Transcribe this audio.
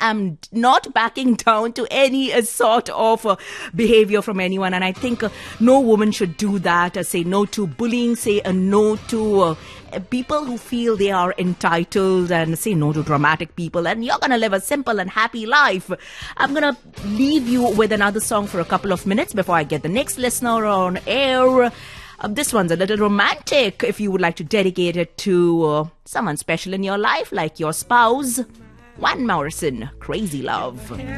am not backing down to any sort of behavior from anyone. And I think no woman should do that. Say no to bullying, say a no to people who feel they are entitled, and say no to dramatic people, and you're going to live a simple and happy life. I'm going to leave you with another song for a couple of minutes before I get the next listener on air. This one's a little romantic if you would like to dedicate it to someone special in your life, like your spouse. Van Morrison, Crazy Love.